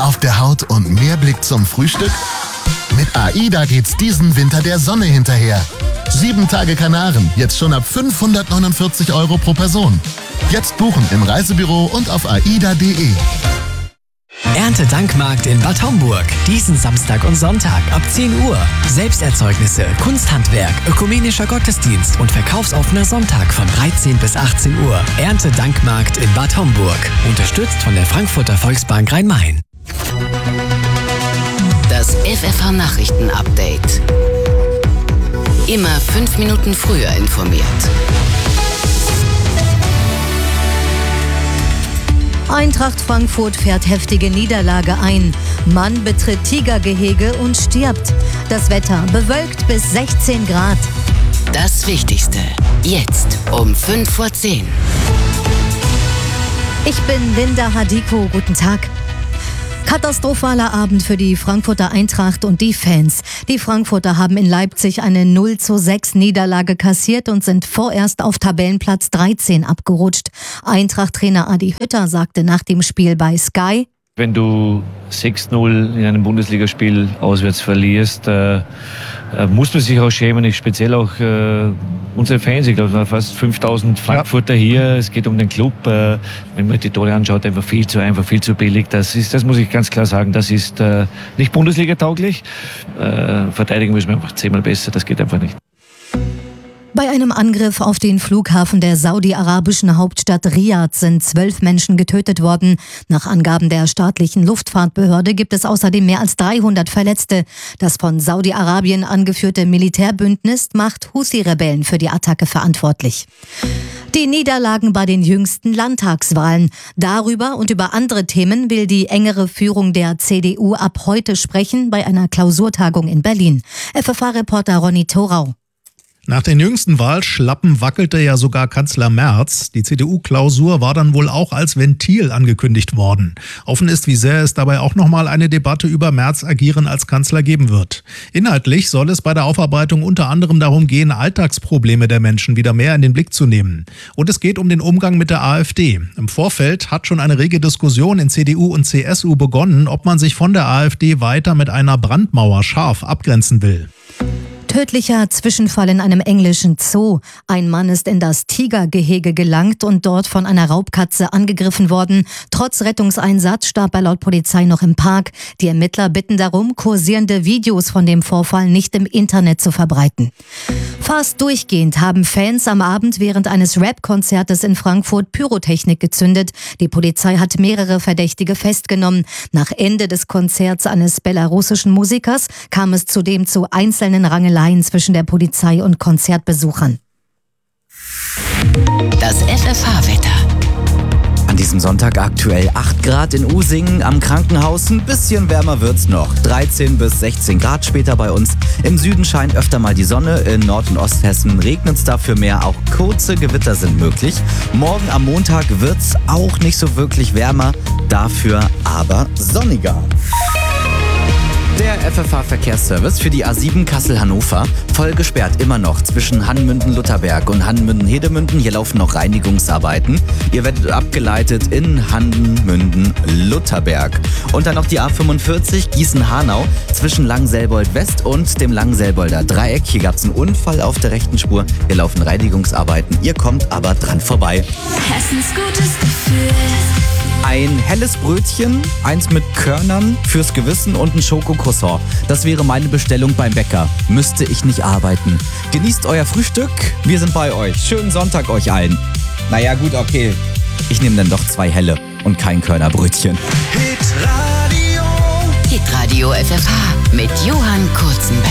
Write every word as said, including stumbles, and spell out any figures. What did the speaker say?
Sonne auf der Haut und mehr Blick zum Frühstück? Mit AIDA geht's diesen Winter der Sonne hinterher. Sieben Tage Kanaren, jetzt schon ab fünfhundertneunundvierzig Euro pro Person. Jetzt buchen im Reisebüro und auf aida punkt de. Erntedankmarkt in Bad Homburg. Diesen Samstag und Sonntag ab zehn Uhr. Selbsterzeugnisse, Kunsthandwerk, ökumenischer Gottesdienst und verkaufsoffener Sonntag von dreizehn bis achtzehn Uhr. Erntedankmarkt in Bad Homburg. Unterstützt von der Frankfurter Volksbank Rhein-Main. Das F F H-Nachrichten-Update. Immer fünf Minuten früher informiert. Eintracht Frankfurt fährt heftige Niederlage ein. Mann betritt Tigergehege und stirbt. Das Wetter bewölkt bis sechzehn Grad. Das Wichtigste jetzt um fünf vor zehn. Ich bin Linda Hadiko. Guten Tag. Katastrophaler Abend für die Frankfurter Eintracht und die Fans. Die Frankfurter haben in Leipzig eine null zu sechs Niederlage kassiert und sind vorerst auf Tabellenplatz dreizehn abgerutscht. Eintracht-Trainer Adi Hütter sagte nach dem Spiel bei Sky: Wenn du sechs null in einem Bundesligaspiel auswärts verlierst, äh, äh, muss man sich auch schämen. Ich, speziell auch äh, unsere Fans, ich glaube, es waren fast fünftausend Frankfurter ja. hier. Es geht um den Club. Äh, wenn man die Tore anschaut, einfach viel zu einfach, viel zu billig. Das ist, das muss ich ganz klar sagen, das ist äh, nicht Bundesliga-tauglich. Äh, verteidigen müssen wir einfach zehnmal besser, das geht einfach nicht. Bei einem Angriff auf den Flughafen der saudi-arabischen Hauptstadt Riyadh sind zwölf Menschen getötet worden. Nach Angaben der staatlichen Luftfahrtbehörde gibt es außerdem mehr als dreihundert Verletzte. Das von Saudi-Arabien angeführte Militärbündnis macht Husi-Rebellen für die Attacke verantwortlich. Die Niederlagen bei den jüngsten Landtagswahlen. Darüber und über andere Themen will die engere Führung der C D U ab heute sprechen bei einer Klausurtagung in Berlin. F F H-Reporter Ronny Thorau. Nach den jüngsten Wahlschlappen wackelte ja sogar Kanzler Merz. Die C D U-Klausur war dann wohl auch als Ventil angekündigt worden. Offen ist, wie sehr es dabei auch nochmal eine Debatte über Merz' Agieren als Kanzler geben wird. Inhaltlich soll es bei der Aufarbeitung unter anderem darum gehen, Alltagsprobleme der Menschen wieder mehr in den Blick zu nehmen. Und es geht um den Umgang mit der AfD. Im Vorfeld hat schon eine rege Diskussion in C D U und C S U begonnen, ob man sich von der AfD weiter mit einer Brandmauer scharf abgrenzen will. Tödlicher Zwischenfall in einem englischen Zoo. Ein Mann ist in das Tigergehege gelangt und dort von einer Raubkatze angegriffen worden. Trotz Rettungseinsatz starb er laut Polizei noch im Park. Die Ermittler bitten darum, kursierende Videos von dem Vorfall nicht im Internet zu verbreiten. Fast durchgehend haben Fans am Abend während eines Rap-Konzertes in Frankfurt Pyrotechnik gezündet. Die Polizei hat mehrere Verdächtige festgenommen. Nach Ende des Konzerts eines belarussischen Musikers kam es zudem zu einzelnen Rangeleien zwischen der Polizei und Konzertbesuchern. Das F F H-Wetter. An diesem Sonntag aktuell acht Grad in Usingen, am Krankenhaus ein bisschen wärmer wird's noch. dreizehn bis sechzehn Grad später bei uns. Im Süden scheint öfter mal die Sonne, in Nord- und Osthessen regnet's dafür mehr, auch kurze Gewitter sind möglich. Morgen am Montag wird's auch nicht so wirklich wärmer, dafür aber sonniger. Der F F H-Verkehrsservice für die A sieben Kassel-Hannover. Voll gesperrt immer noch zwischen Handenmünden-Lutherberg und Handenmünden-Hedemünden. Hier laufen noch Reinigungsarbeiten. Ihr werdet abgeleitet in Handenmünden-Lutherberg. Und dann noch die A fünfundvierzig Gießen-Hanau zwischen Langselbold-West und dem Langselbolder Dreieck. Hier gab es einen Unfall auf der rechten Spur. Hier laufen Reinigungsarbeiten. Ihr kommt aber dran vorbei. Hessens gutes Gefühl. Ein helles Brötchen, eins mit Körnern fürs Gewissen und ein Schokocroissant. Das wäre meine Bestellung beim Bäcker. Müsste ich nicht arbeiten. Genießt euer Frühstück. Wir sind bei euch. Schönen Sonntag euch allen. Naja, gut, okay. Ich nehme dann doch zwei helle und kein Körnerbrötchen. Hitradio F F H mit Johann Kurzenberg.